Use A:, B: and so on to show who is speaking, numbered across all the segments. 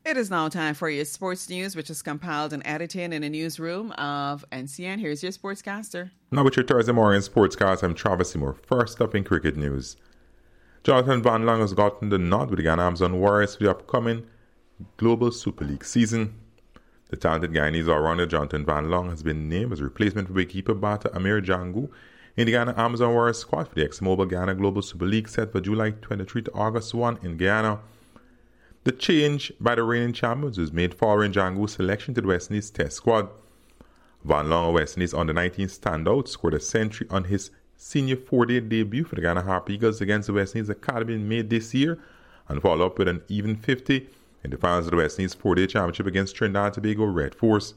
A: It is now time for your sports news, which is compiled and edited in the newsroom of NCN. Here's your sportscaster.
B: Now with your Thursday morning sportscast, I'm Travis Seymour. First up in cricket news. Jonathan Van Long has gotten the nod with the Ghana Amazon Warriors for the upcoming Global Super League season. The talented Guyanese all-rounder Jonathan Van Long has been named as replacement for wicketkeeper batter Amir Jangu in the Ghana Amazon Warriors squad for the ExxonMobil Ghana Global Super League set for July 23 to August 1 in Guyana. The change by the reigning champions was made following Jangu's selection to the West Indies Test squad. Van Long, a West Indies under-19 standout, scored a century on his senior four-day debut for the Ghana Harp Eagles against the West Indies Academy in May this year and followed up with an even 50 in the finals of the West Indies four-day championship against Trinidad and Tobago Red Force.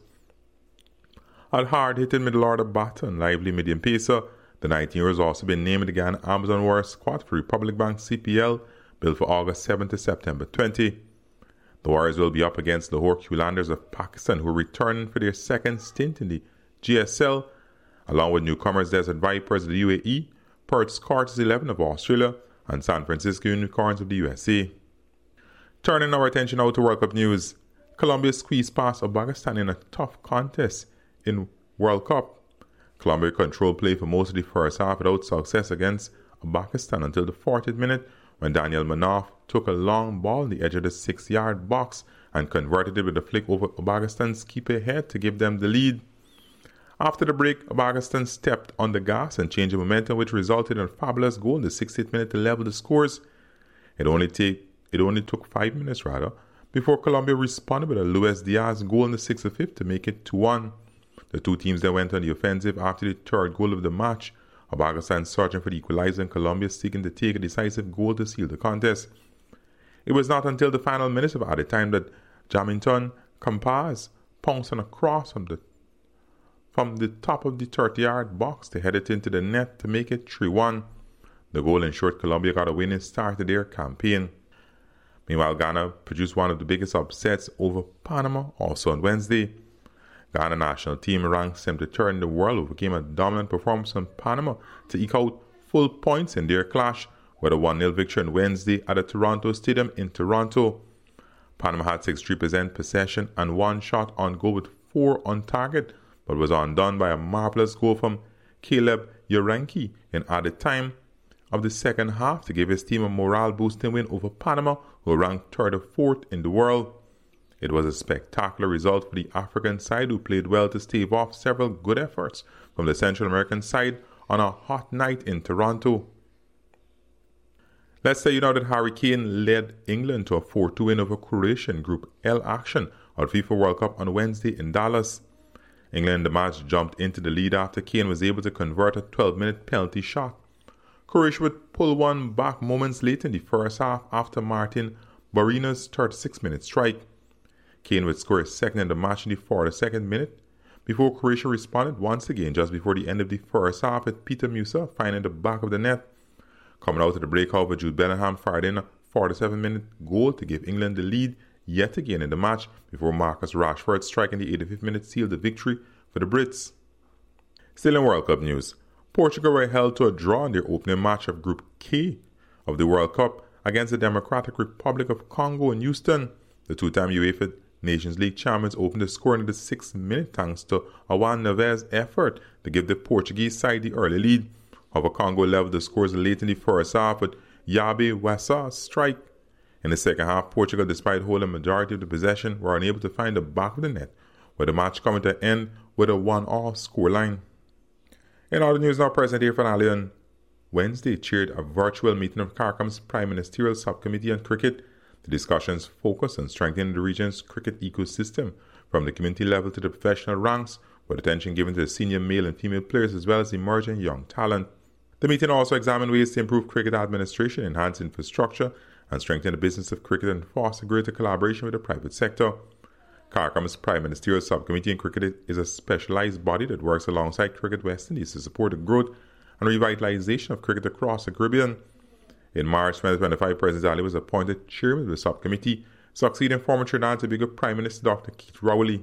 B: A hard-hitting middle-order batter and lively medium pacer, the 19-year-old has also been named the Ghana Amazon Warriors squad for Republic Bank CPL, built for August 7 to September 20. The Warriors will be up against Lahore Qalandars of Pakistan, who are returning for their second stint in the GSL, along with newcomers Desert Vipers of the UAE, Perth Scorchers 11 of Australia, and San Francisco Unicorns of the USA. Turning our attention now to World Cup news. Colombia squeezed past Uzbekistan in a tough contest in World Cup. Colombia controlled play for most of the first half without success against Uzbekistan until the 40th minute, when Daniel Manoff took a long ball in the edge of the 6-yard box and converted it with a flick over Uzbekistan's keeper head to give them the lead. After the break, Uzbekistan stepped on the gas and changed the momentum, which resulted in a fabulous goal in the 60th minute to level the scores. It only took 5 minutes before Colombia responded with a Luis Diaz goal in the 65th to make it 2-1. The two teams then went on the offensive after the third goal of the match. Uzbekistan searching for the equalizer and Colombia seeking to take a decisive goal to seal the contest. It was not until the final minutes of added time that Jamilton Campaz pounced on a cross from the top of the 30-yard box to head it into the net to make it 3-1. The goal ensured Colombia got a winning start to their campaign. Meanwhile, Ghana produced one of the biggest upsets over Panama also on Wednesday. Ghana national team ranked 73rd in the world overcame a dominant performance on Panama to eke out full points in their clash with a 1-0 victory on Wednesday at the Toronto Stadium in Toronto. Panama had 63% possession and one shot on goal with 4 on target, but was undone by a marvelous goal from Caleb Yaranki in added time of the second half to give his team a morale-boosting win over Panama, who ranked 3rd or 4th in the world. It was a spectacular result for the African side, who played well to stave off several good efforts from the Central American side on a hot night in Toronto. Let's say you know that Harry Kane led England to a 4-2 win over Croatia in Group L action at FIFA World Cup on Wednesday in Dallas. England in the match jumped into the lead after Kane was able to convert a 12-minute penalty shot. Croatia would pull one back moments later in the first half after Martin Borina's 36-minute strike. Kane would score his second in the match in the 42nd minute before Croatia responded once again just before the end of the first half, with Peter Musa finding the back of the net. Coming out of the break, however, Jude Bellingham fired in a 47-minute goal to give England the lead yet again in the match before Marcus Rashford striking the 85th minute sealed the victory for the Brits. Still in World Cup news, Portugal were held to a draw in their opening match of Group K of the World Cup against the Democratic Republic of Congo in Houston. The two-time UEFA Nations League champions opened the scoring in the 6th minute thanks to Awan Neves' effort to give the Portuguese side the early lead. However, Congo leveled the scores late in the first half with Yabe Wessa's strike. In the second half, Portugal, despite holding a majority of the possession, were unable to find the back of the net, with the match coming to an end with a 1-all scoreline. In other news now, President Irfaan Ali on Wednesday chaired a virtual meeting of CARICOM's Prime Ministerial Subcommittee on Cricket. The discussions focus on strengthening the region's cricket ecosystem from the community level to the professional ranks, with attention given to the senior male and female players as well as emerging young talent. The meeting also examined ways to improve cricket administration, enhance infrastructure, and strengthen the business of cricket and foster greater collaboration with the private sector. CARICOM's Prime Ministerial Subcommittee on Cricket is a specialized body that works alongside Cricket West Indies to support the growth and revitalization of cricket across the Caribbean. In March 2025, President Ali was appointed chairman of the subcommittee, succeeding former Trinidad and Tobago Prime Minister Dr. Keith Rowley.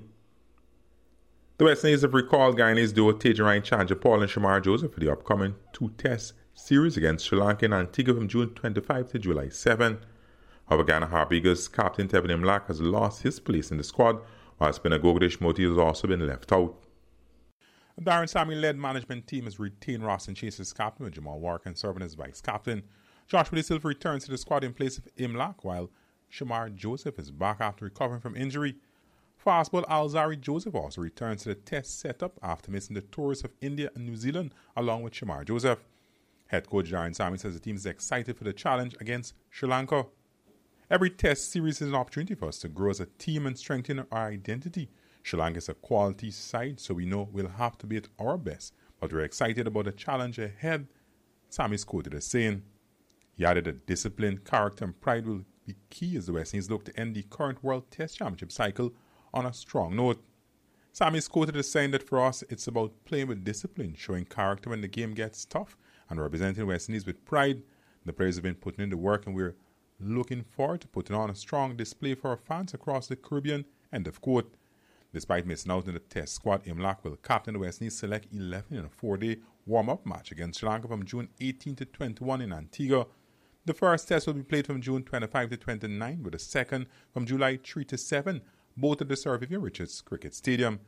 B: The West Indies have recalled Guyanese duo Tejan Chandra Paul and Shamar Joseph for the upcoming 2-test series against Sri Lanka and Antigua from June 25 to July 7. However, Ghana Harp Eagles captain Tevin Imlach has lost his place in the squad, while spinner Gogdish Moti has also been left out. The Darren Sammy-led management team has retained Ross and Chase as captain, with Jamal Walker serving as vice captain. Joshua De Silva returns to the squad in place of Imlach, while Shamar Joseph is back after recovering from injury. Fastball Alzari Joseph also returns to the test setup after missing the tours of India and New Zealand along with Shamar Joseph. Head coach Darren Sammy says the team is excited for the challenge against Sri Lanka. Every test series is an opportunity for us to grow as a team and strengthen our identity. Sri Lanka is a quality side, so we know we'll have to be at our best, but we're excited about the challenge ahead, Sammy's quoted as saying. He added that discipline, character and pride will be key as the West Indies look to end the current World Test Championship cycle on a strong note. Sammy is quoted as saying that for us it's about playing with discipline, showing character when the game gets tough, and representing the West Indies with pride. The players have been putting in the work and we're looking forward to putting on a strong display for our fans across the Caribbean, end of quote. Despite missing out in the test squad, Imlach will captain the West Indies Select 11 in a 4-day warm-up match against Sri Lanka from June 18 to 21 in Antigua. The first test will be played from June 25 to 29, with the second from July 3 to 7, both at the Sir Vivian Richards Cricket Stadium.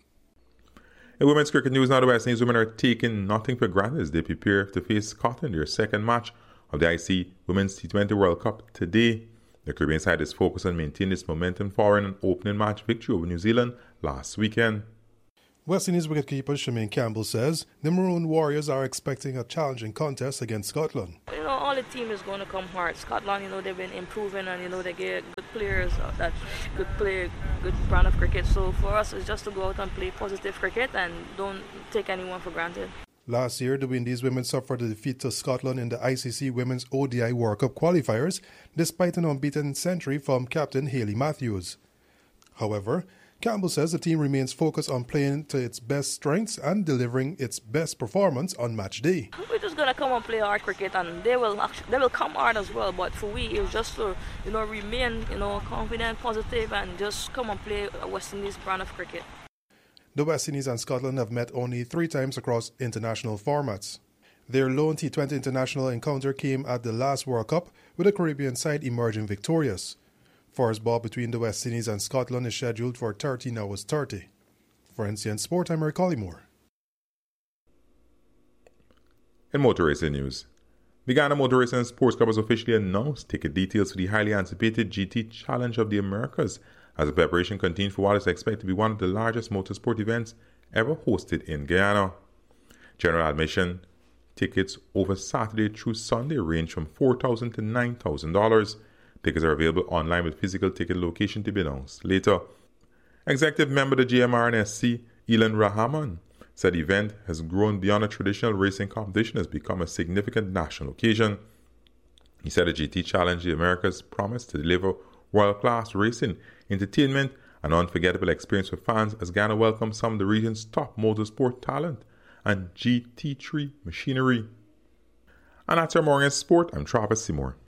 B: In women's cricket news now, the West Indies women are taking nothing for granted as they prepare to face Scotland, their second match of the IC Women's T20 World Cup today. The Caribbean side is focused on maintaining its momentum following an opening match victory over New Zealand last weekend.
C: West Indies wicketkeeper Shemaine Campbell says the Maroon Warriors are expecting a challenging contest against Scotland.
D: All the team is going to come hard. Scotland, they've been improving and, they get good players that could play good brand of cricket. So for us, it's just to go out and play positive cricket and don't take anyone for granted.
C: Last year, the Windies women suffered a defeat to Scotland in the ICC Women's ODI World Cup qualifiers, despite an unbeaten century from captain Hayley Matthews. However, Campbell says the team remains focused on playing to its best strengths and delivering its best performance on match day.
D: We're just gonna come and play hard cricket, and they will come hard as well. But for we, it's just to remain confident, positive, and just come and play a West Indies brand of cricket.
C: The West Indies and Scotland have met only 3 times across international formats. Their lone T20 international encounter came at the last World Cup, with the Caribbean side emerging victorious. First ball between the West Indies and Scotland is scheduled for 13:30. For NCN Sport, I'm Eric Collymore.
B: In motor racing news, the Ghana Motor Racing Sports Club has officially announced ticket details for the highly anticipated GT Challenge of the Americas, as the preparation continues for what is expected to be one of the largest motorsport events ever hosted in Guyana. General admission tickets over Saturday through Sunday range from $4,000 to $9,000. Tickets are available online with physical ticket location to be announced later. Executive member of the GMRNSC, Elan Rahman, said the event has grown beyond a traditional racing competition and has become a significant national occasion. He said the GT Challenge the Americas promised to deliver world-class racing, entertainment, and unforgettable experience for fans as Ghana welcomes some of the region's top motorsport talent and GT3 machinery. And that's our morning sport. I'm Travis Seymour.